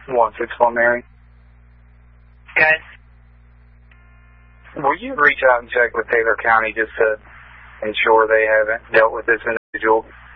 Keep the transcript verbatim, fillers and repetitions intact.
one six one Mary. Good. Will you reach out and check with Taylor County just to ensure they haven't dealt with this individual